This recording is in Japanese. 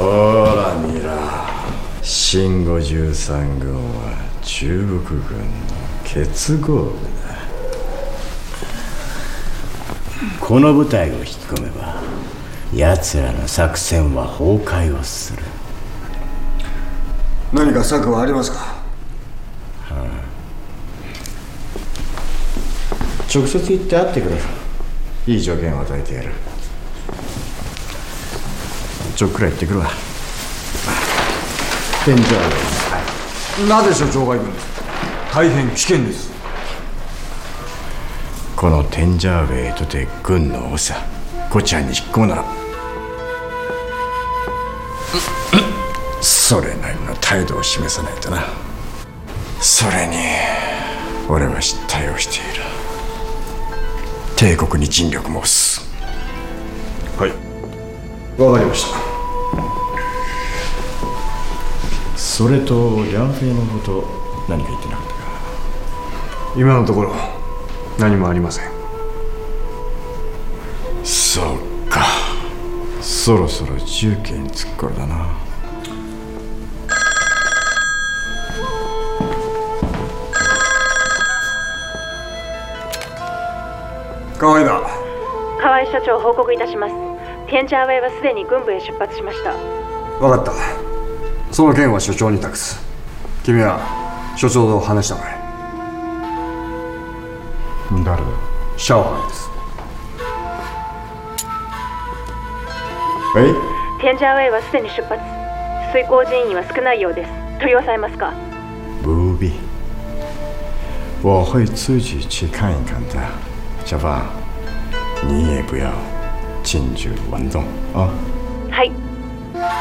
ほら見ろ、新53軍は中国軍の結合部だ。この部隊を引き込めば奴らの作戦は崩壊をする。 何か策はありますか？ 直接言って会ってくれ。いい条件を与えてやる。ちょっくら行ってくるわ。天井なぜ所長がいるんですか？大変危険です。 このテンジャーウェイとて軍の長こちらに引っ込むならそれなりの態度を示さないとな。それに俺は失態をしている。帝国に尽力申す。 はい、わかりました。 それとリャンフェイのこと何か言ってなかったか？ 今のところ何もありません。 そうか、そろそろ重慶に着く頃だな。 河合だ。 河合社長、報告いたします。テンジャーウェイはすでに軍部へ出発しました。 分かった。その件は所長に託す。君は所長と話したまえ。 誰だ？ シャオハイです。 テンジャーウェイはすでに出発。遂行人員は少ないようです。取り押さえますか？ 不必，我会自己去看一看的。小芳，你也不要轻举妄动啊。 はい。